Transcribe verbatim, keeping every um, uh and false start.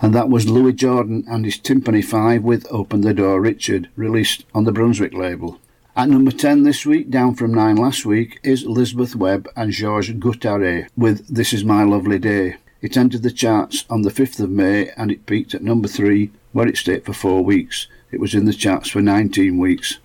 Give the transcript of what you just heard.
And that was Louis Jordan and his Timpani five with Open the Door Richard, released on the Brunswick label. At number ten this week, down from nine last week, is Elizabeth Webb and Georges Goutaret with This Is My Lovely Day. It entered the charts on the fifth of May and it peaked at number three, where it stayed for four weeks. It was in the charts for nineteen weeks.